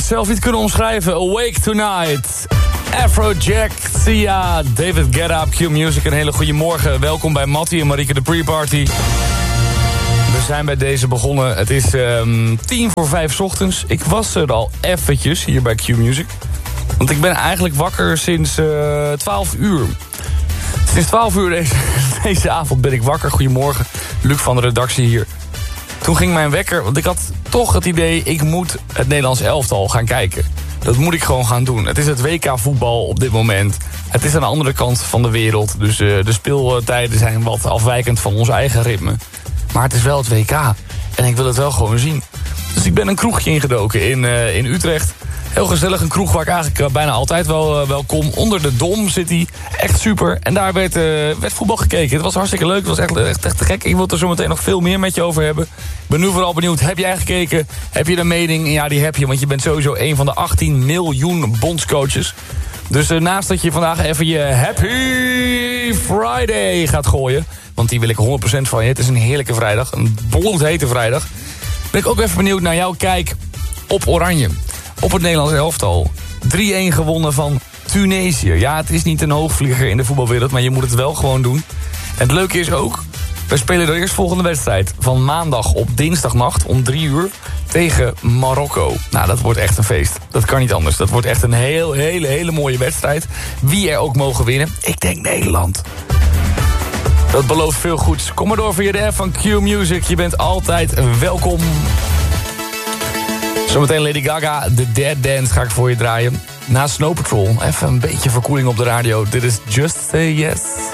zelf niet kunnen omschrijven. Awake Tonight. Afrojack, Sia, David Guetta op Q Music. Een hele goede morgen. Welkom bij Mattie en Marieke de Pre-Party. We zijn bij deze begonnen. Het is 4:10 ochtends. Ik was er al eventjes hier bij Q Music. Want ik ben eigenlijk wakker sinds 12 uur. Sinds 12 uur deze avond ben ik wakker. Goedemorgen, Luc van de redactie hier. Toen ging mijn wekker, want ik had toch het idee... ik moet het Nederlands elftal gaan kijken. Dat moet ik gewoon gaan doen. Het is het WK voetbal op dit moment. Het is aan de andere kant van de wereld. Dus de speeltijden zijn wat afwijkend van ons eigen ritme. Maar het is wel het WK. En ik wil het wel gewoon zien. Dus ik ben een kroegje ingedoken in Utrecht. Heel gezellig, een kroeg waar ik eigenlijk bijna altijd wel kom. Onder de Dom zit hij. Echt super. En daar werd voetbal gekeken. Het was hartstikke leuk. Het was echt te gek. Ik wil het er zo meteen nog veel meer met je over hebben. Ik ben nu vooral benieuwd. Heb jij gekeken? Heb je een mening? Ja, die heb je. Want je bent sowieso een van de 18 miljoen bondscoaches. Dus naast dat je vandaag even je Happy Friday gaat gooien. Want die wil ik 100% van je. Het is een heerlijke vrijdag. Een bloedhete vrijdag. Ben ik ook even benieuwd naar jouw kijk op Oranje. Op het Nederlands elftal. 3-1 gewonnen van Tunesië. Ja, het is niet een hoogvlieger in de voetbalwereld, maar je moet het wel gewoon doen. En het leuke is ook, wij spelen de eerstvolgende wedstrijd van maandag op dinsdagnacht om 3 uur tegen Marokko. Nou, dat wordt echt een feest. Dat kan niet anders. Dat wordt echt een hele mooie wedstrijd. Wie er ook mogen winnen? Ik denk Nederland. Dat belooft veel goeds. Kom maar door via de app van Q Music. Je bent altijd welkom. Zometeen Lady Gaga, The Dead Dance ga ik voor je draaien. Na Snow Patrol, even een beetje verkoeling op de radio. Dit is Just Say Yes.